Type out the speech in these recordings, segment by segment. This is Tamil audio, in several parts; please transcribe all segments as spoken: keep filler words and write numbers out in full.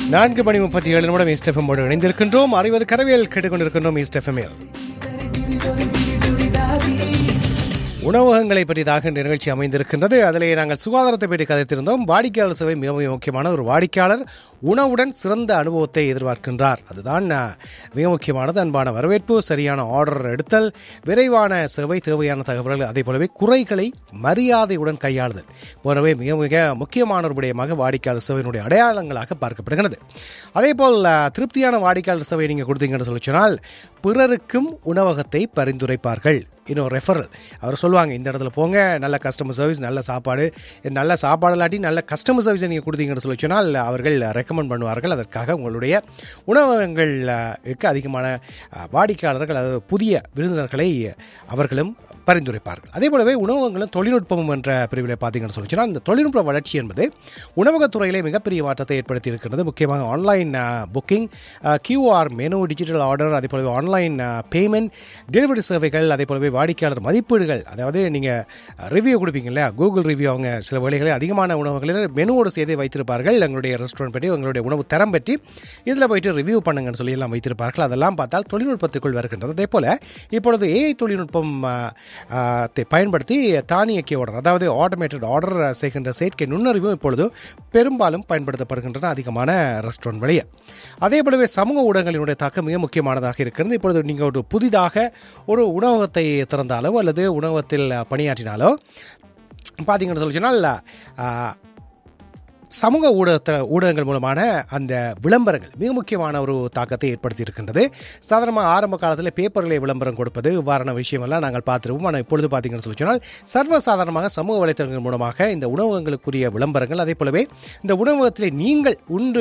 நான்கு மணி முப்பத்தி ஏழு நிமிடம் ஈஸ்ட் எஃப்எம் ஓடு இணைந்திருக்கின்றோம். அறிவது கரவியல் கேட்டுக்கொண்டிருக்கின்றோம் ஈஸ்ட் எஃப்எம். உணவகங்களை பற்றியதாக இந்த நிகழ்ச்சி அமைந்திருக்கின்றது. அதிலே நாங்கள் சுகாதாரத்தை பற்றி கதைத்திருந்தோம். வாடிக்கையாளர் சேவை மிக மிக முக்கியமான ஒரு வாடிக்கையாளர் உணவுடன் சிறந்த அனுபவத்தை எதிர்பார்க்கின்றார். அதுதான் மிக முக்கியமானது. அன்பான வரவேற்பு, சரியான ஆர்டர் எடுத்தல், விரைவான சேவை, தேவையான தகவல்கள், அதே போலவே குறைகளை மரியாதையுடன் கையாளுதல் போன்றவை மிக மிக முக்கியமான ஒரு விடயமாக வாடிக்கையாளர் சேவையினுடைய அடையாளங்களாக பார்க்கப்படுகிறது. அதே போல் திருப்தியான வாடிக்கையாளர் சேவை நீங்கள் கொடுத்தீங்கன்னு சொல்லி சொன்னால் பிறருக்கும் உணவகத்தை பரிந்துரைப்பார்கள். இன்னும் ரெஃபரல் அவர் சொல்லுவாங்க, இந்த இடத்துல போங்க, நல்ல கஸ்டமர் சர்வீஸ், நல்ல சாப்பாடு, நல்ல சாப்பாடு இல்லாட்டி நல்ல கஸ்டமர் சர்வீஸை நீங்கள் கொடுத்தீங்கன்னு சொல்லி சொன்னால் அவர்கள் ரெக்கமெண்ட் பண்ணுவார்கள். அதற்காக உங்களுடைய உணவகங்களுக்கு அதிகமான வாடிக்கையாளர்கள், அதாவது புதிய விருந்தினர்களை அவர்களும் பரிந்துரைப்பார்கள். அதே போலவே உணவகங்களும் தொழில்நுட்பமும் என்ற பிரிவில் பார்த்தீங்கன்னு சொல்லி சொன்னால் இந்த தொழில்நுட்ப வளர்ச்சி என்பது உணவகத்துறையிலே மிகப்பெரிய மாற்றத்தை ஏற்படுத்தி இருக்கிறது. முக்கியமாக online booking, QR menu, digital order, அதே போலவே ஆன்லைன் பேமெண்ட், டெலிவரி சேவைகள், அதே போலவே வாடிக்கையாளர் மதிப்பீடுகள். அதாவது நீங்கள் ரிவ்யூ கொடுப்பீங்க இல்லையா, கூகுள் ரிவ்யூ, அவங்க சில வேளைகளில் அதிகமான உணவுகளில் மெனுவோடு சேர்த்து வைத்திருப்பார்கள். எங்களுடைய ரெஸ்டாரண்ட் பற்றி, எங்களுடைய உணவு தரம் பற்றி இதில் போயிட்டு ரிவ்யூ பண்ணுங்கன்னு சொல்லி எல்லாம் வைத்திருப்பார்கள். அதெல்லாம் பார்த்தால் தொழில்நுட்பத்துக்குள் வருகின்றது. அதே போல் இப்பொழுது ஏஐ தொழில்நுட்பம் பயன்படுத்தி தானியக்கி ஆர்டர், அதாவது ஆட்டோமேட்டட் ஆர்டர் செய்கின்ற செயற்கை நுண்ணறிவும் இப்பொழுது பெரும்பாலும் பயன்படுத்தப்படுகின்றன அதிகமான ரெஸ்டாரண்ட் வழியே. அதே போலவே சமூக ஊடகங்களினுடைய தாக்கம் மிக முக்கியமானதாக இருக்கிறது. இப்பொழுது நீங்கள் ஒரு புதிதாக ஒரு உணவகத்தை திறந்தாலோ அல்லது உணவகத்தில் பணியாற்றினாலோ பார்த்தீங்கன்னு சொல்லி சொன்னால் சமூக ஊடகத்தை ஊடகங்கள் மூலமான அந்த விளம்பரங்கள் மிக முக்கியமான ஒரு தாக்கத்தை ஏற்படுத்தி இருக்கின்றது. சாதாரணமாக ஆரம்ப காலத்தில் பேப்பர்களை விளம்பரம் கொடுப்பது இவ்வாறான விஷயமெல்லாம் நாங்கள் பார்த்துருவோம். ஆனால் இப்பொழுது பார்த்தீங்கன்னு சொல்லி சொன்னால் சர்வசாதாரணமாக சமூக வலைத்தளங்கள் மூலமாக இந்த உணவகங்களுக்குரிய விளம்பரங்கள், அதே போலவே இந்த உணவகத்தில் நீங்கள் உண்டு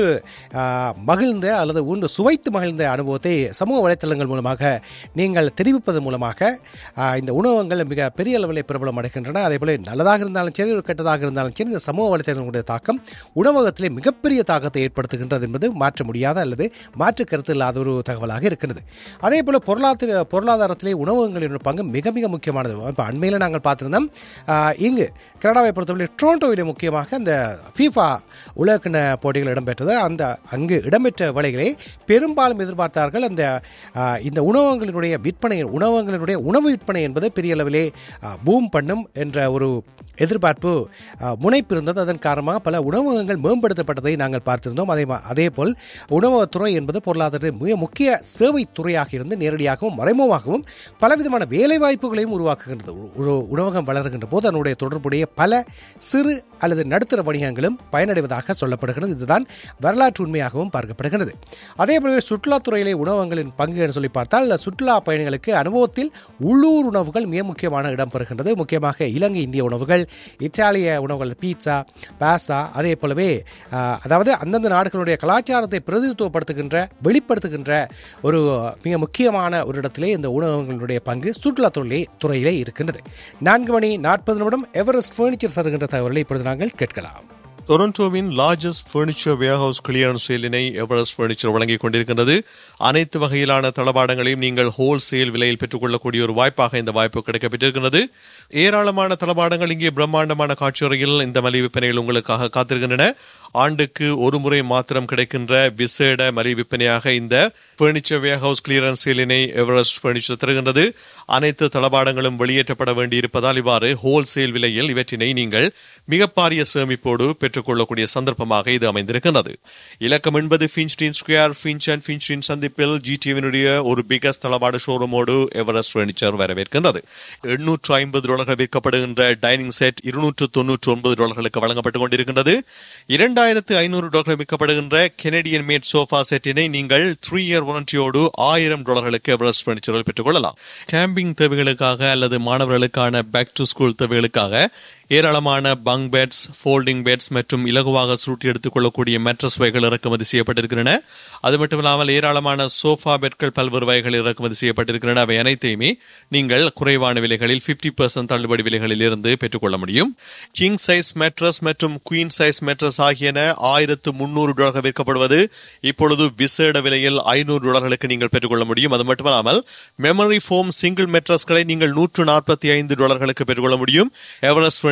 மகிழ்ந்த அல்லது உண்டு சுவைத்து மகிழ்ந்த அனுபவத்தை சமூக வலைத்தளங்கள் மூலமாக நீங்கள் தெரிவிப்பதன் மூலமாக இந்த உணவகங்கள் மிக பெரிய அளவில் பிரபலம் அடைகின்றன. அதே போல நல்லதாக இருந்தாலும் சரி, ஒரு கெட்டதாக இருந்தாலும் சரி, இந்த சமூக வலைத்தளங்களுடைய தாக்கம் உணவகத்திலே மிகப்பெரிய தாக்கத்தை ஏற்படுத்துகின்றது என்பது மாற்ற முடியாத அல்லது மாற்று கருத்து இல்லாத ஒரு தகவலாக இருக்கிறது. அதே போல பொருளாதார பொருளாதாரத்திலே உணவகங்களின் பங்கு மிக மிக முக்கியமானது. இப்போ அண்மையில் நாங்கள் பார்த்திருந்தோம், இங்கு கனடாவை பொறுத்தவரை டொரண்டோவிலே முக்கியமாக அந்த ஃபீஃபா உலகக்கிண போட்டிகள் இடம்பெற்றது. அந்த அங்கு இடம்பெற்ற வேளைகளே பெரும்பாலும் எதிர்பார்த்தார்கள் அந்த இந்த உணவகங்களினுடைய விற்பனை, உணவகங்களினுடைய உணவு விற்பனை என்பது பெரிய அளவிலே பூம் பண்ணும் என்ற ஒரு எதிர்பார்ப்பு முனைப்பு இருந்தது. அதன் காரணமாக பல உணவகங்கள் மேம்படுத்தப்பட்டதை நாங்கள் பார்த்திருந்தோம். அதே அதே போல் உணவகத்துறை என்பது பொருளாதாரத்தில் மிக முக்கிய சேவை துறையாக இருந்து நேரடியாகவும் மறைமுகமாகவும் பலவிதமான வேலை வாய்ப்புகளையும் உருவாக்குகின்றது. ஒரு உணவகம் வளர்கின்ற போது அதனுடைய தொடர்புடைய பல சிறு அல்லது நடுத்தர வணிகங்களும் பயனடைவதாக சொல்லப்படுகிறது. இதுதான் வரலாற்று உண்மையாகவும் பார்க்கப்படுகிறது. அதே போலவே சுற்றுலாத்துறையிலே உணவகங்களின் பங்கு என்று சொல்லி பார்த்தால் சுற்றுலா பயணிகளுக்கு அனுபவத்தில் உள்ளூர் உணவுகள் மிக முக்கியமான இடம் பெறுகின்றது. முக்கியமாக இலங்கை இந்திய உணவுகள், இத்தாலிய உணவுகள், பீட்சா, பாஸ்தா, அதே போலவே அதாவது அந்தந்த நாடுகளுடைய கலாச்சாரத்தை பிரதிநிதித்துவப்படுத்துகின்ற வெளிப்படுத்துகின்ற ஒரு மிக முக்கியமான ஒரு இடத்திலே இந்த உணவகங்களுடைய பங்கு சுற்றுலாத்துறை துறையிலே இருக்கின்றது. நான்கு மணி நாற்பது நிமிடம் எவரெஸ்ட் பர்னிச்சர் தருகின்ற தகவல்களை இப்பொழுது நாங்கள் கேட்கலாம். டொரண்டோவின் largest furniture warehouse clearance சேலினை Everest furniture வழங்கிக் கொண்டிருக்கின்றது. அனைத்து வகையிலான தளபாடங்களையும் நீங்கள் ஹோல்சேல் விலையில் பெற்றுக்கொள்ளக்கூடிய ஒரு வாய்ப்பாக இந்த வாய்ப்பு கிடைக்கப்பட்டிருக்கிறது. ஏராளமான தளபாடங்கள் இங்கே பிரம்மாண்டமான காட்சியறையில் இந்த மலிவு விற்பனையில் உங்களுக்காக காத்திருக்கின்றன. ஆண்டுக்கு ஒரு முறை மாத்திரம் கிடைக்கின்ற விசேட மலிவு விற்பனையாக இந்த furniture warehouse clearance சேலினை Everest furniture தருகின்றது. அனைத்து தளபாடங்களும் வெளியேற்றப்பட வேண்டியிருப்பதால் இவ்வாறு ஹோல்சேல் விலையில் இவற்றினை நீங்கள் மிகப்பாரிய சேமிப்போடு பெற்றுக்கொள்ளக்கூடிய சந்தர்ப்பமாக இது அமைந்திருக்கின்றது. இலக்கம் என்பது ஃபின்ச்டின் ஸ்கொயர், ஃபின்ச் அண்ட் ஃபின்ச்டின் சந்திப்பில் ஜிடிவினுடைய ஒரு பிகஸ்ட் தளபாட ஷோரூமோடு எவரெஸ்ட் ஃபர்னிச்சர் வரவேற்கின்றது. எண்ணூற்று ஐம்பது டாலர்கள் விற்கப்படுகின்ற டைனிங் செட் இருநூற்று தொன்னூற்று ஒன்பது டாலர்களுக்கு வழங்கப்பட்டுக் கொண்டிருக்கின்றது. இரண்டாயிரத்து ஐநூறு டாலர்கள் விற்கப்படுகின்ற கெனடியன் மேட் சோஃபா செட்டினை நீங்கள் த்ரீ இயர் வாரண்டியோடு ஆயிரம் டாலர்களுக்கு எவரெஸ்ட் ஃபர்னிச்சரில் பெற்றுக் கொள்ளலாம். கேம்பிங் தேவைகளுக்காக அல்லது மாணவர்களுக்கான பேக் டு ஸ்கூல் தேவைகளுக்காக ஏராளமான பங்க் பெட்ஸ், ஃபோல்டிங் பெட்ஸ் மற்றும் இலகுவாக சுருட்டி எடுத்துக் கொள்ளக்கூடிய மேட்ரஸ் வகைகள் இறக்குமதி செய்யப்பட்டிருக்கின்றன. அது மட்டுமில்லாமல் ஏராளமான சோஃபா பெட்கள் பல்வேறு வகைகள் இறக்குமதி செய்யப்பட்டிருக்கின்றன. அவை அனைத்தையுமே நீங்கள் குறைவான விலைகளில் பிப்டி பெர்சென்ட் தள்ளுபடி விலைகளில் இருந்து பெற்றுக்கொள்ள முடியும். கிங் சைஸ் மேட்ரஸ் மற்றும் குவீன் சைஸ் மேட்ரஸ் ஆகியன ஆயிரத்து முன்னூறு டாலர்கள் விற்கப்படுவது இப்பொழுது விசேட விலையில் ஐநூறு டாலர்களுக்கு நீங்கள் பெற்றுக்கொள்ள முடியும். அது மட்டுமல்லாமல் மெமரி ஃபோம் சிங்கிள் மேட்ரஸ்களை நீங்கள் நூற்று நாற்பத்தி ஐந்து டாலர்களுக்கு பெற்றுக்கொள்ள முடியும். எவரெஸ்ட்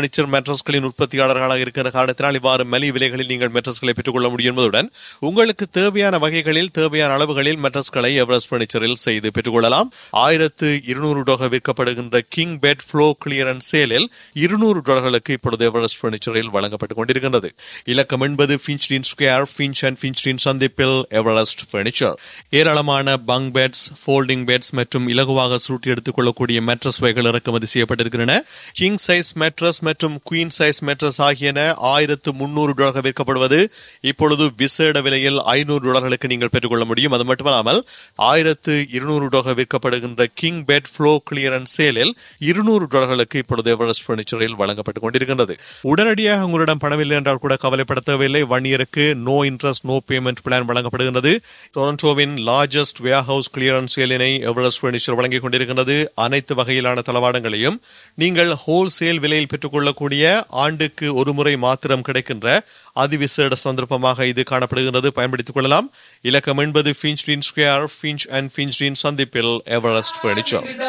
பர்னிச்சர் மேட்ரஸ்களின் உற்பத்தியாளர்களாக இருக்கிற காரணத்தினால் இவ்வாறு மலிவு விலைகளில் நீங்கள் மேட்ரஸ்களை பெற்றுக் கொள்ள முடியும் என்பதுடன் உங்களுக்கு தேவையான வகைகளில் தேவையான அளவுகளில் மேட்ரஸ்களை எவரெஸ்ட் பர்னிச்சரில் செய்து பெற்றுக் கொள்ளலாம். ஆயிரத்து இருநூறு dollar விற்கப்படுகின்ற king bed flow clearance சேலில் இருநூறு டாலர்களுக்கு இப்பொழுது எவரெஸ்ட் பர்னிச்சரில் வழங்கப்பட்டுக் கொண்டிருக்கின்றது. இலக்கம் என்பது ஃபின்ச்டின் ஸ்கொயர், ஃபின்ச் அண்ட் ஃபின்ச்டின் சந்திப்பில் எவரெஸ்ட் பர்னிச்சர். ஏராளமான பங்க் பெட்ஸ், ஃபோல்டிங் பெட்ஸ் மற்றும் இலகுவாக சுருட்டி எடுத்துக் கொள்ளக்கூடிய மேட்ரஸ் வகைகள் இறக்குமதி செய்யப்பட்டிருக்கின்றன. கிங் சைஸ் மேட்ரஸ் மற்றும் குவீன் சைஸ் மேட்ரஸ் ஆகியன ஆயிரத்து முன்னூறு டாலர்கள் விற்கப்படுவது இப்பொழுது விசேட விலையில் ஐநூறு டாலர்களுக்கு நீங்கள் பெற்றுக்கொள்ள முடியும். அது மட்டுமல்லாமல் ஆயிரத்து இருநூறு டாலர்கள் விற்கப்படுகின்ற கிங் பெட் ஃப்ளோ கிளியரன்ஸ் சேலில் இருநூறு டாலர்களுக்கு இப்பொழுது எவரெஸ்ட் பர்னிச்சரில் வழங்கப்பட்டுக் கொண்டிருக்கின்றது. உடனடியாக உங்களிடம் பணமில்லை என்றால் கூட கவலைப்பட தேவையில்லை. ஒன் இயருக்கு no interest no payment plan வழங்கப்படுகின்றது. டொரண்டோவின் largest warehouse clearance சேலினை Everest furniture வழங்கிக் கொண்டிருக்கின்றது. அனைத்து வகையிலான தளவாடங்களையும் நீங்கள் ஹோல்சேல் விலையில் பெற்றுக் கொள்ளக்கூடிய, ஆண்டுக்கு ஒரு முறை மாத்திரம் கிடைக்கின்ற அதிவிசேட சந்தர்ப்பமாக இது காணப்படுகிறது. பயன்படுத்திக் கொள்ளலாம். இலக்கம் என்பது ஃபின்ச்டின் ஸ்கொயர், ஃபின்ச் அண்ட் ஃபின்ச்டின் சந்திப்பில் எவரெஸ்ட் பர்னிச்சர்.